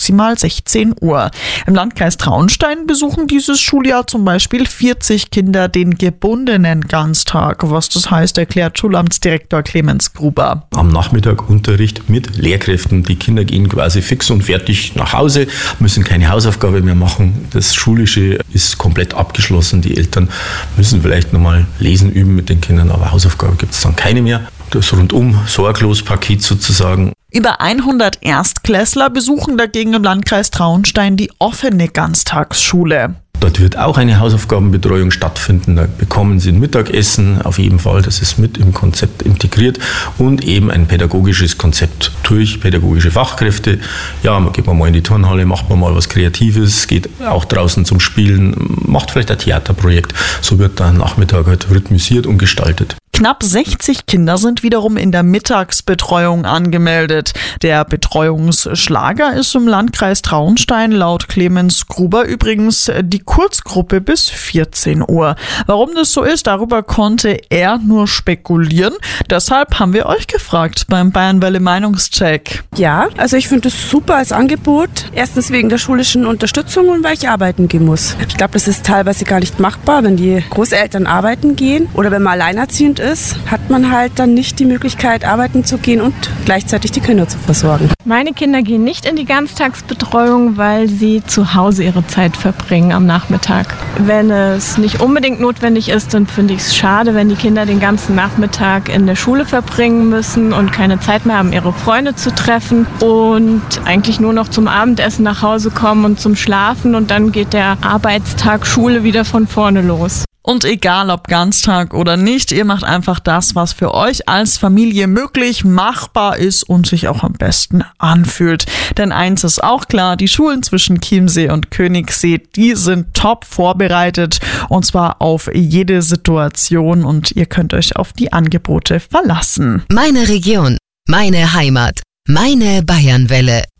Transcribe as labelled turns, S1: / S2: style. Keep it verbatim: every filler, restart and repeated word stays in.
S1: maximal sechzehn Uhr. Im Landkreis Traunstein besuchen dieses Schuljahr zum Beispiel vierzig Kinder den gebundenen Ganztag. Was das heißt, erklärt Schulamtsdirektor Clemens Gruber.
S2: Am Nachmittag Unterricht mit Lehrkräften. Die Kinder gehen quasi fix und fertig nach Hause, müssen keine Hausaufgabe mehr machen. Das Schulische ist komplett abgeschlossen. Die Eltern müssen vielleicht nochmal lesen üben mit den Kindern, aber Hausaufgabe gibt es dann keine mehr. Das Rundum-Sorglos-Paket sozusagen.
S1: Über hundert Erstklässler besuchen dagegen im Landkreis Traunstein die offene Ganztagsschule.
S2: Dort wird auch eine Hausaufgabenbetreuung stattfinden. Da bekommen Sie ein Mittagessen, auf jeden Fall. Das ist mit im Konzept integriert und eben ein pädagogisches Konzept durch pädagogische Fachkräfte. Ja, man geht mal in die Turnhalle, macht man mal was Kreatives, geht auch draußen zum Spielen, macht vielleicht ein Theaterprojekt. So wird der Nachmittag halt rhythmisiert und gestaltet.
S1: Knapp sechzig Kinder sind wiederum in der Mittagsbetreuung angemeldet. Der Betreuungsschlager ist im Landkreis Traunstein laut Clemens Gruber übrigens die Kurzgruppe bis vierzehn Uhr. Warum das so ist, darüber konnte er nur spekulieren. Deshalb haben wir euch gefragt beim Bayernwelle Meinungscheck.
S3: Ja, also ich finde es super als Angebot. Erstens wegen der schulischen Unterstützung und weil ich arbeiten gehen muss. Ich glaube, das ist teilweise gar nicht machbar, wenn die Großeltern arbeiten gehen oder wenn man alleinerziehend ist. ist, hat man halt dann nicht die Möglichkeit, arbeiten zu gehen und gleichzeitig die Kinder zu versorgen.
S4: Meine Kinder gehen nicht in die Ganztagsbetreuung, weil sie zu Hause ihre Zeit verbringen am Nachmittag. Wenn es nicht unbedingt notwendig ist, dann finde ich es schade, wenn die Kinder den ganzen Nachmittag in der Schule verbringen müssen und keine Zeit mehr haben, ihre Freunde zu treffen und eigentlich nur noch zum Abendessen nach Hause kommen und zum Schlafen und dann geht der Arbeitstag Schule wieder von vorne los.
S1: Und egal ob Ganztag oder nicht, ihr macht einfach das, was für euch als Familie möglich, machbar ist und sich auch am besten anfühlt. Denn eins ist auch klar, die Schulen zwischen Chiemsee und Königssee, die sind top vorbereitet und zwar auf jede Situation und ihr könnt euch auf die Angebote verlassen.
S5: Meine Region, meine Heimat, meine Bayernwelle.